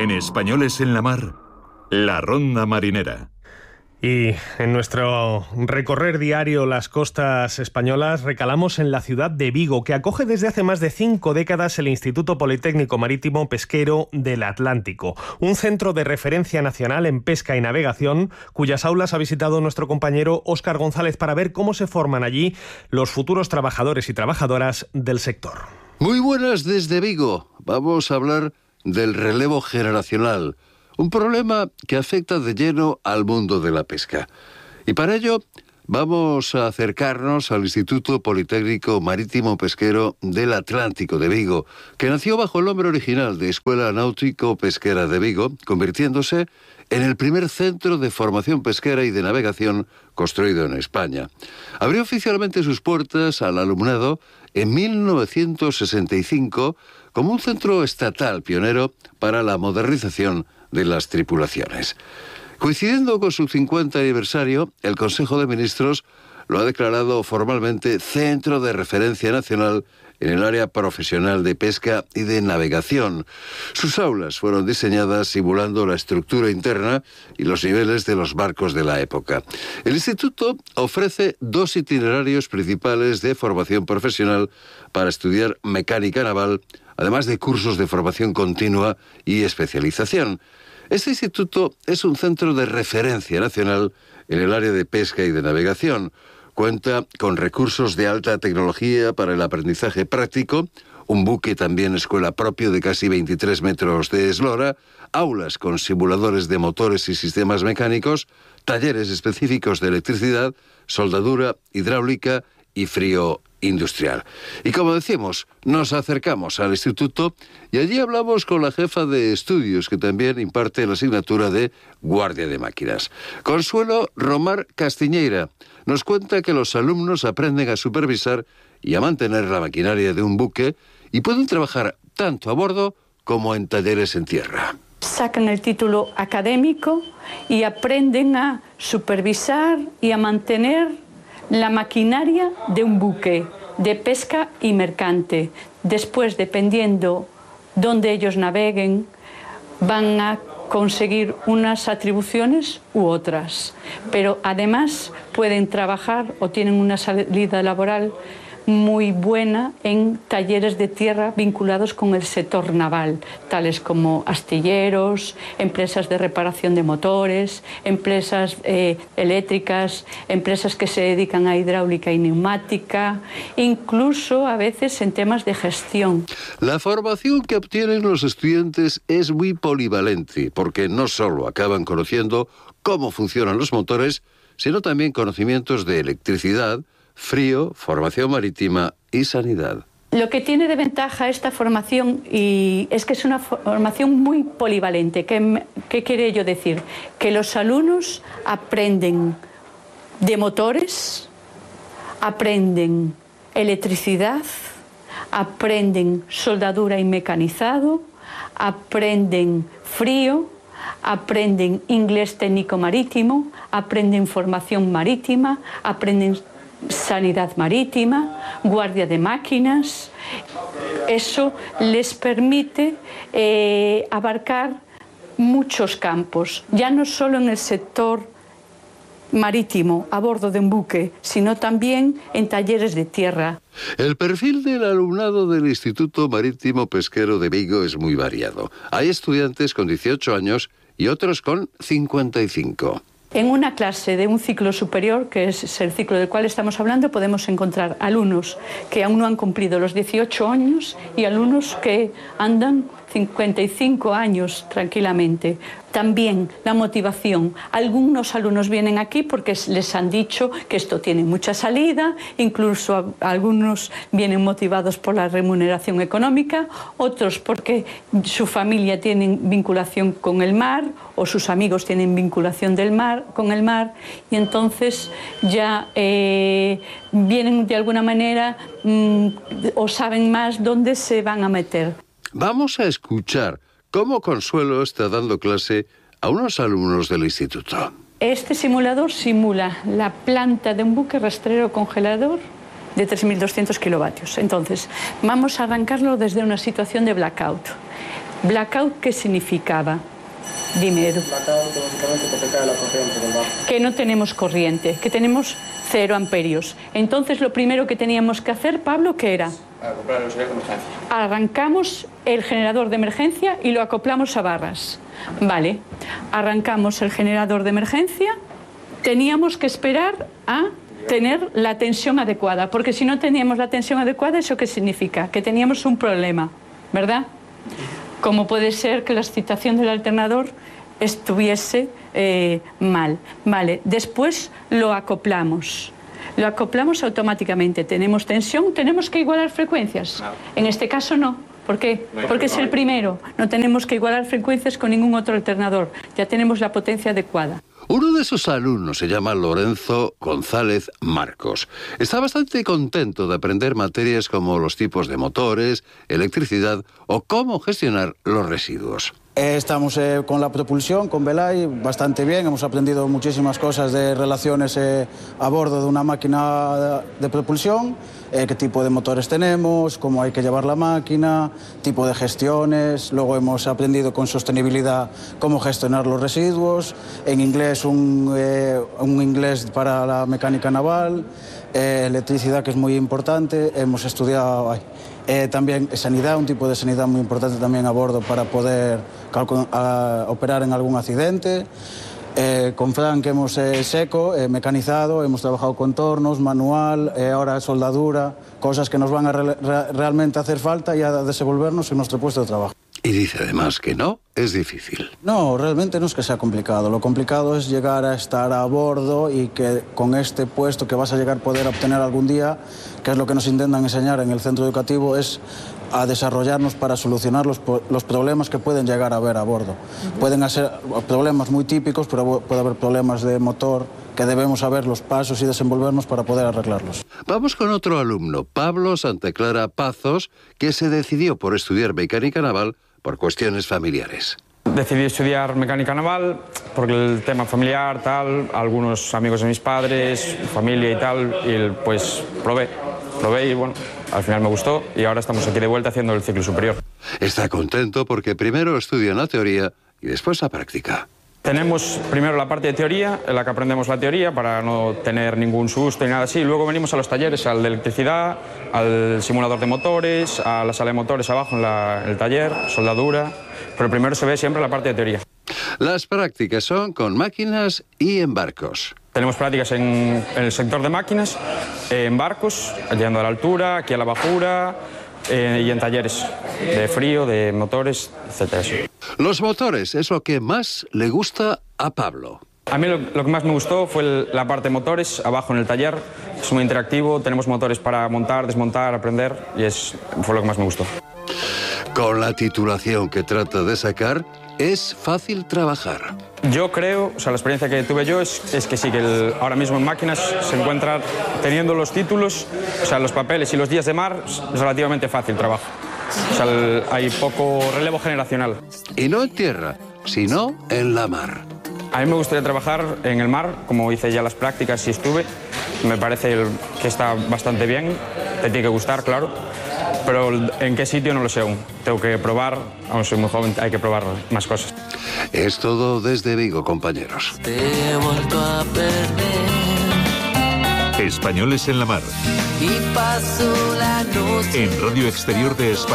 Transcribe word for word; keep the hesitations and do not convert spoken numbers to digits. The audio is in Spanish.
En Españoles en la Mar, la Ronda Marinera. Y en nuestro recorrer diario las costas españolas recalamos en la ciudad de Vigo, que acoge desde hace más de cinco décadas el Instituto Politécnico Marítimo Pesquero del Atlántico, un centro de referencia nacional en pesca y navegación, cuyas aulas ha visitado nuestro compañero Óscar González para ver cómo se forman allí los futuros trabajadores y trabajadoras del sector. Muy buenas desde Vigo. Vamos a hablar del relevo generacional, un problema que afecta de lleno al mundo de la pesca. Y para ello vamos a acercarnos al Instituto Politécnico Marítimo Pesquero del Atlántico de Vigo, que nació bajo el nombre original de Escuela Náutico-Pesquera de Vigo, convirtiéndose en el primer centro de formación pesquera y de navegación construido en España. Abrió oficialmente sus puertas al alumnado en mil novecientos sesenta y cinco como un centro estatal pionero para la modernización de las tripulaciones. Coincidiendo con su cincuenta aniversario, el Consejo de Ministros lo ha declarado formalmente Centro de Referencia Nacional en el área profesional de pesca y de navegación. Sus aulas fueron diseñadas simulando la estructura interna y los niveles de los barcos de la época. El instituto ofrece dos itinerarios principales de formación profesional para estudiar mecánica naval, además de cursos de formación continua y especialización. Este instituto es un centro de referencia nacional en el área de pesca y de navegación. Cuenta con recursos de alta tecnología para el aprendizaje práctico, un buque también escuela propio de casi veintitrés metros de eslora, aulas con simuladores de motores y sistemas mecánicos, talleres específicos de electricidad, soldadura, hidráulica y frío industrial. Y como decimos, nos acercamos al instituto y allí hablamos con la jefa de estudios, que también imparte la asignatura de guardia de máquinas. Consuelo Romar Castiñeira nos cuenta que los alumnos aprenden a supervisar y a mantener la maquinaria de un buque y pueden trabajar tanto a bordo como en talleres en tierra. Sacan el título académico y aprenden a supervisar y a mantener la maquinaria de un buque de pesca y mercante. Después, dependiendo dónde ellos naveguen, van a conseguir unas atribuciones u otras. Pero además pueden trabajar o tienen una salida laboral muy buena en talleres de tierra vinculados con el sector naval, tales como astilleros, empresas de reparación de motores, empresas eh, eléctricas, empresas que se dedican a hidráulica y neumática, incluso a veces en temas de gestión. La formación que obtienen los estudiantes es muy polivalente, porque no solo acaban conociendo cómo funcionan los motores, sino también conocimientos de electricidad, frío, formación marítima y sanidad. Lo que tiene de ventaja esta formación y es que es una formación muy polivalente. ¿Qué, qué quiere ello decir? Que los alumnos aprenden de motores, aprenden electricidad, aprenden soldadura y mecanizado, aprenden frío, aprenden inglés técnico marítimo, aprenden formación marítima, aprenden sanidad marítima, guardia de máquinas. Eso les permite eh, abarcar muchos campos, ya no solo en el sector marítimo, a bordo de un buque, sino también en talleres de tierra. El perfil del alumnado del Instituto Marítimo Pesquero de Vigo es muy variado. Hay estudiantes con dieciocho años y otros con cincuenta y cinco. En una clase de un ciclo superior, que es el ciclo del cual estamos hablando, podemos encontrar alumnos que aún no han cumplido los dieciocho años y alumnos que andan cincuenta y cinco años tranquilamente. También la motivación. Algunos alumnos vienen aquí porque les han dicho que esto tiene mucha salida, incluso algunos vienen motivados por la remuneración económica, otros porque su familia tiene vinculación con el mar o sus amigos tienen vinculación del mar, con el mar, y entonces ya eh, vienen de alguna manera mmm, o saben más dónde se van a meter. Vamos a escuchar cómo Consuelo está dando clase a unos alumnos del instituto. Este simulador simula la planta de un buque rastrero congelador de tres mil doscientos kilovatios. Entonces, vamos a arrancarlo desde una situación de blackout. Blackout, ¿qué significaba? Dime, Edu. Blackout, básicamente, que se cae la corriente del barco. Que no tenemos corriente, que tenemos cero amperios. Entonces, lo primero que teníamos que hacer, Pablo, ¿qué era? Acoplar el auxiliar de emergencia. Arrancamos el generador de emergencia y lo acoplamos a barras. Vale, arrancamos el generador de emergencia, teníamos que esperar a tener la tensión adecuada, porque si no teníamos la tensión adecuada, ¿eso qué significa? Que teníamos un problema, ¿verdad? Como puede ser que la excitación del alternador estuviese eh, mal. Vale, después lo acoplamos. Lo acoplamos automáticamente. Tenemos tensión, tenemos que igualar frecuencias. En este caso no. ¿Por qué? Porque es el primero. No tenemos que igualar frecuencias con ningún otro alternador. Ya tenemos la potencia adecuada. Uno de esos alumnos se llama Lorenzo González Marcos. Está bastante contento de aprender materias como los tipos de motores, electricidad o cómo gestionar los residuos. Estamos eh, con la propulsión, con Belay, bastante bien. Hemos aprendido muchísimas cosas de relaciones eh, a bordo de una máquina de propulsión, eh, qué tipo de motores tenemos, cómo hay que llevar la máquina, tipo de gestiones. Luego hemos aprendido con sostenibilidad cómo gestionar los residuos. En inglés, un, eh, un inglés para la mecánica naval, eh, electricidad, que es muy importante. Hemos estudiado... Ay, Eh, también sanidad, un tipo de sanidad muy importante también a bordo para poder a, operar en algún accidente. Eh, con Frank hemos eh, seco, eh, mecanizado, hemos trabajado con tornos, manual, eh, ahora soldadura, cosas que nos van a re re realmente hacer falta y a desenvolvernos en nuestro puesto de trabajo. Y dice además que no es difícil. No, realmente no es que sea complicado. Lo complicado es llegar a estar a bordo y que con este puesto que vas a llegar a poder obtener algún día, que es lo que nos intentan enseñar en el centro educativo, es a desarrollarnos para solucionar los, los problemas que pueden llegar a haber a bordo. Uh-huh. Pueden ser problemas muy típicos, pero puede haber problemas de motor que debemos saber los pasos y desenvolvernos para poder arreglarlos. Vamos con otro alumno, Pablo Santeclara Pazos, que se decidió por estudiar mecánica naval por cuestiones familiares. Decidí estudiar mecánica naval porque el tema familiar, tal, algunos amigos de mis padres, familia y tal, y pues probé, probé y bueno, al final me gustó y ahora estamos aquí de vuelta haciendo el ciclo superior. Está contento porque primero estudia la teoría y después la práctica. Tenemos primero la parte de teoría, en la que aprendemos la teoría para no tener ningún susto ni nada así. Luego venimos a los talleres, al de electricidad, al simulador de motores, a la sala de motores abajo en, la, en el taller, soldadura. Pero primero se ve siempre la parte de teoría. Las prácticas son con máquinas y en barcos. Tenemos prácticas en, en el sector de máquinas, en barcos, llegando a la altura, aquí a la bajura, eh, y en talleres de frío, de motores, etcétera. Los motores es lo que más le gusta a Pablo. A mí lo, lo que más me gustó fue el, la parte de motores, abajo en el taller. Es muy interactivo, tenemos motores para montar, desmontar, aprender, y es, fue lo que más me gustó. Con la titulación que trata de sacar, es fácil trabajar. Yo creo, o sea, la experiencia que tuve yo es, es que sí, que el, ahora mismo en máquinas se encuentra teniendo los títulos, o sea, los papeles y los días de mar, es relativamente fácil trabajo. O sea, el, hay poco relevo generacional. Y no en tierra, sino en la mar. A mí me gustaría trabajar en el mar, como hice ya las prácticas y estuve. Me parece el, que está bastante bien, te tiene que gustar, claro. Pero en qué sitio no lo sé aún. Tengo que probar, aún soy muy joven, hay que probar más cosas. Es todo desde Vigo, compañeros. Te he vuelto a perder. Españoles en la mar. Y paso la noche. En Radio Exterior de España.